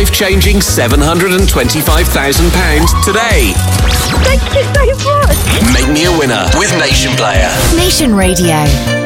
life-changing £725,000 today. Thank you so much. Make me a winner with Nation Player. Nation Radio.